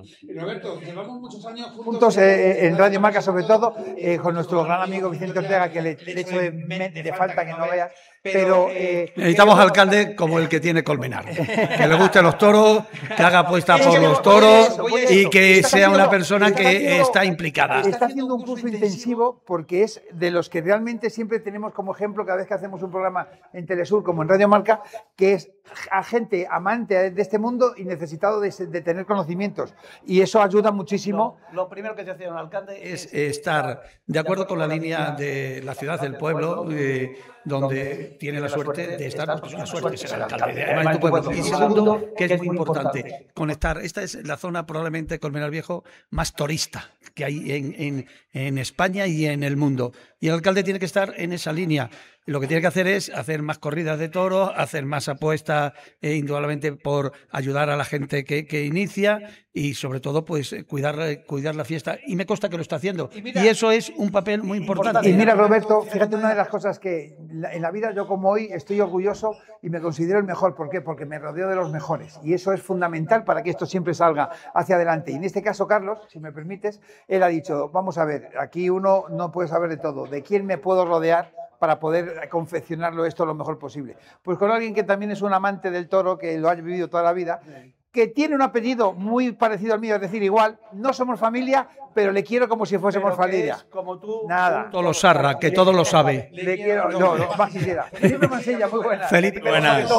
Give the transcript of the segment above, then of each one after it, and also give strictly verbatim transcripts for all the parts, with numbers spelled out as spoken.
Roberto, llevamos muchos años juntos eh, en Radio Marca, sobre todo, eh, con nuestro gran amigo Vicente Ortega, que le, le echo de, de falta que no veas. Pero eh, necesitamos que... alcalde como el que tiene Colmenar, que le gusten los toros, que haga apuesta por los toros y que sea una persona que está implicada. Está haciendo un curso intensivo porque es de los que realmente siempre tenemos como ejemplo cada vez que hacemos un programa en Telesur como en Radio Marca, que es a gente amante de este mundo y necesitado de, de tener conocimientos, y eso ayuda muchísimo. Lo, lo primero que se hace un alcalde es estar de acuerdo con la línea de la ciudad, del pueblo, eh, donde tiene la suerte de estar, porque es una suerte ser alcalde de tu pueblo. Y segundo, que es muy importante, conectar. Esta es la zona probablemente, Colmenar Viejo, más turista que hay en, en, en España y en el mundo. Y el alcalde tiene que estar en esa línea. Lo que tiene que hacer es hacer más corridas de toros, hacer más apuestas, eh, indudablemente por ayudar a la gente que, que inicia y sobre todo pues cuidar, cuidar la fiesta. Y me consta que lo está haciendo. Y, mira, y eso es un papel muy importante. Y mira, Roberto, fíjate, una de las cosas que en la vida yo como hoy estoy orgulloso y me considero el mejor. ¿Por qué? Porque me rodeo de los mejores. Y eso es fundamental para que esto siempre salga hacia adelante. Y en este caso, Carlos, si me permites, él ha dicho, vamos a ver, aquí uno no puede saber de todo. ¿De quién me puedo rodear para poder confeccionarlo esto lo mejor posible? Pues con alguien que también es un amante del toro, que lo ha vivido toda la vida, que tiene un apellido muy parecido al mío, es decir, igual, no somos familia, pero le quiero como si fuésemos familia. Es como tú, nada. Tolosarra, que todo lo sabe. Le quiero, no, no, más quisiera. Felipe Mansilla, muy buena. Felipe, buenas.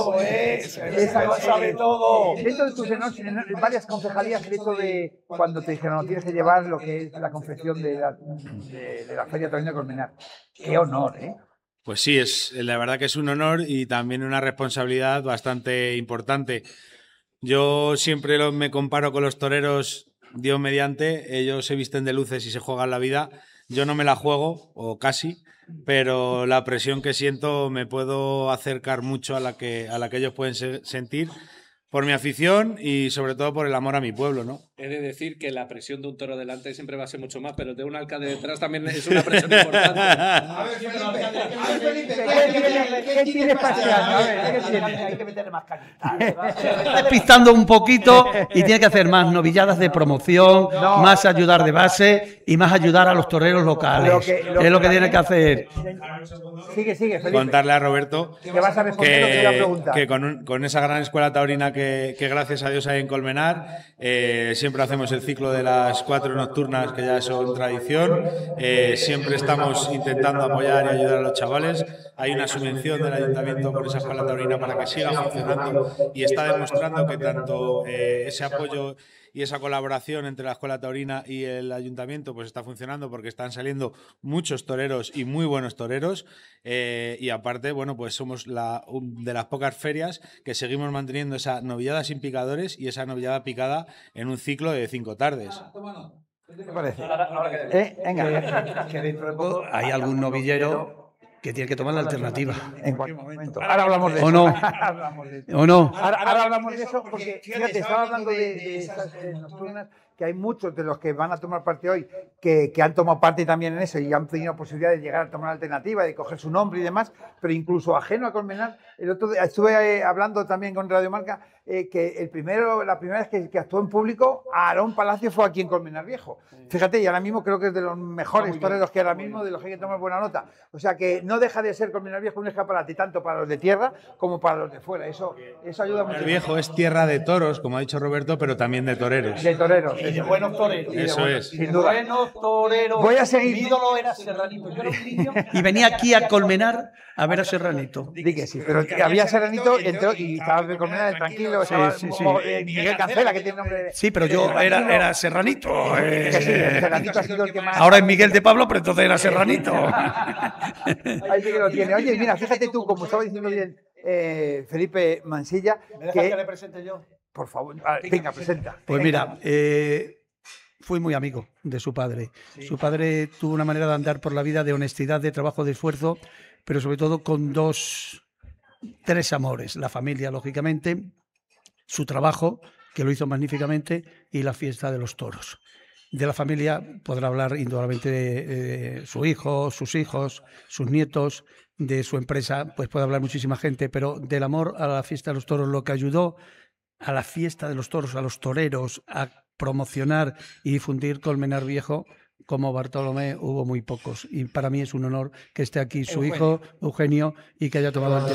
Esa sabe todo. Dentro de tus en varias concejalías, el hecho de cuando te dijeron, no, tienes que llevar lo que es la confección de la, de, de la Feria Taurina de Colmenar. Qué honor, ¿eh? Pues sí, es, la verdad que es un honor y también una responsabilidad bastante importante. Yo siempre lo, me comparo con los toreros, Dios mediante, ellos se visten de luces y se juegan la vida. Yo no me la juego, o casi, pero la presión que siento me puedo acercar mucho a la que, a la que ellos pueden se, sentir por mi afición y sobre todo por el amor a mi pueblo, ¿no? He de decir que la presión de un toro delante siempre va a ser mucho más, pero de un alcalde detrás también es una presión importante. A ver, Felipe, a ver, Felipe, ¿qué tienes para este año? A ver, ¿qué tienes? Hay que meterle más cañita. Está despistando un poquito y tiene que hacer más novilladas de promoción, no, más ayudar de base y más ayudar a los toreros locales. Lo que, lo es lo que, que tiene que hacer. Sigue, sigue, Felipe. Contarle a Roberto que, vas a responder lo que, iba a preguntar. que con, un, con esa gran escuela taurina que, que gracias a Dios hay en Colmenar, eh, siempre hacemos el ciclo de las cuatro nocturnas que ya son tradición, eh, siempre estamos intentando apoyar y ayudar a los chavales. Hay una subvención del ayuntamiento por esa escuela taurina para que siga funcionando y está demostrando que tanto eh, ese apoyo y esa colaboración entre la escuela taurina y el ayuntamiento pues está funcionando porque están saliendo muchos toreros y muy buenos toreros, eh, y aparte, bueno, pues somos la, de las pocas ferias que seguimos manteniendo esa novillada sin picadores y esa novillada picada en un ciclo de cinco tardes. ¿Qué te parece? ¿Eh? Venga. Que dentro de poco hay algún novillero que tiene que tomar la alternativa. En cualquier momento. Ahora hablamos de eso. ¿O no? ¿O no? Ahora, ahora hablamos de eso porque, fíjate, estaba hablando de, de esas eh, nocturnas, que hay muchos de los que van a tomar parte hoy que, que han tomado parte también en eso y han tenido posibilidad de llegar a tomar la alternativa, de coger su nombre y demás, pero incluso ajeno a Colmenar. El otro día estuve eh, hablando también con Radio Marca eh, que el primero, la primera vez que, que actuó en público, Aarón Palacio fue aquí en Colmenar Viejo. Fíjate, y ahora mismo creo que es de los mejores toreros que ahora mismo, de los que hay que tomar buena nota. O sea que no deja de ser Colmenar Viejo un escaparate tanto para los de tierra como para los de fuera. Eso, eso ayuda mucho. El Viejo es tierra de toros, como ha dicho Roberto, pero también de toreros. De toreros. Y de buenos toreros. Eso bueno, es. Sin duda. Buenos toreros. Voy a seguir. Mi ídolo era Serranito. Yo era un niño y venía aquí a Colmenar a ver a Serranito. Di que sí, pero había Serranito entró, y estaba de Colmenar tranquilo. Sí, estaba, sí, sí. Eh, Miguel Cancela, que tiene nombre de... Sí, pero yo era, era Serranito. Eh. Que sí, Serranito ha sido el que más... Ahora es Miguel de Pablo, pero entonces era Serranito. Ahí sí que lo tiene. Oye, mira, fíjate tú, como estaba diciendo bien eh, Felipe Mansilla... ¿Me dejas que, que le presente yo? Por favor, venga, presenta. Pues mira, eh, fui muy amigo de su padre. Sí. Su padre tuvo una manera de andar por la vida de honestidad, de trabajo, de esfuerzo, pero sobre todo con dos, tres amores. La familia, lógicamente, su trabajo, que lo hizo magníficamente, y la fiesta de los toros. De la familia podrá hablar indudablemente de, de su hijo, sus hijos, sus nietos, de su empresa, pues puede hablar muchísima gente, pero del amor a la fiesta de los toros, lo que ayudó a la fiesta de los toros, a los toreros, a promocionar y difundir Colmenar Viejo, como Bartolomé hubo muy pocos. Y para mí es un honor que esté aquí su Eugenio. hijo, Eugenio, y que haya tomado el